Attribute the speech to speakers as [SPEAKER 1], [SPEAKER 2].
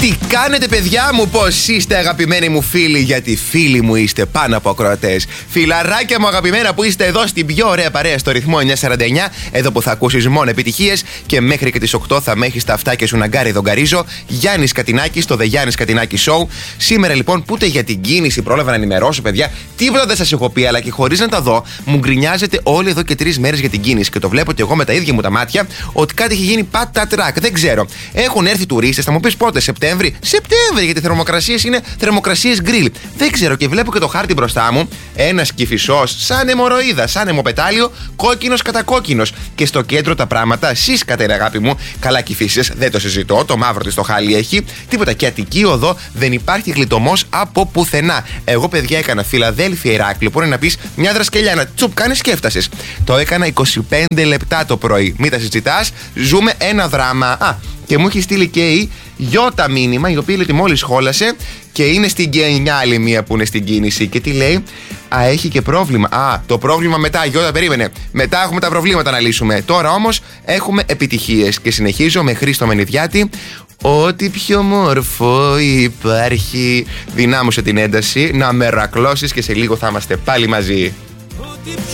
[SPEAKER 1] Τι κάνετε, παιδιά μου, πώς είστε, αγαπημένοι μου φίλοι? Γιατί φίλοι μου είστε πάνω από ακροατές. Φιλαράκια μου αγαπημένα που είστε εδώ στην πιο ωραία παρέα στο ρυθμό 949. Εδώ που θα ακούσεις μόνο επιτυχίες και μέχρι και τις 8 θα με έχεις τα αυτάκια σου να γκάρι δογκαρίζω. Γιάννης Κατινάκης στο The Γιάννης Κατινάκη Show. Σήμερα λοιπόν, που ούτε για την κίνηση πρόλαβα να ενημερώσω, παιδιά. Τίποτα δεν σας έχω πει, αλλά και χωρίς να τα δω, μου γκρινιάζετε όλοι εδώ και 3 μέρες για την κίνηση. Και το βλέπω και εγώ με τα ίδια μου τα μάτια ότι κάτι έχει γίνει πατατράκ. Δεν ξέρω. Έχουν έρθει τουρίστες, θα μου πεις πότε, Σεπτέμβρη, γιατί οι θερμοκρασίες είναι θερμοκρασίες γκριλ. Δεν ξέρω, και βλέπω και το χάρτη μπροστά μου. Ένας Κηφισός, σαν αιμορροίδα, σαν αιμοπετάλιο, κόκκινος κατά κόκκινος. Και στο κέντρο τα πράγματα, εσείς κατ' αγάπη μου, καλά Κηφίσες, δεν το συζητώ. Το μαύρο της το χάλι έχει. Τίποτα. Και Αττική Οδό δεν υπάρχει γλιτωμός από πουθενά. Εγώ, παιδιά, έκανα Φιλαδέλφια Ηράκλειο. Μπορεί να πεις μια δρασκελιά, ένα τσουπ κάνεις και έφτασες. Το έκανα 25 λεπτά το πρωί. Μην τα συζητάς, ζούμε ένα δράμα. Και μου έχει στείλει και η Γιώτα μήνυμα, η οποία λέει ότι μόλις χόλασε και είναι στην γενιά άλλη μία που είναι στην κίνηση. Και τι λέει? Έχει και πρόβλημα. Το πρόβλημα μετά, Γιώτα, περίμενε. Μετά έχουμε τα προβλήματα να λύσουμε. Τώρα όμως έχουμε επιτυχίες. Και συνεχίζω με Χρήστο Μενιδιάτη. Ό,τι πιο μόρφο υπάρχει. Δυνάμωσε την ένταση, να μερακλώσεις και σε λίγο θα είμαστε πάλι μαζί.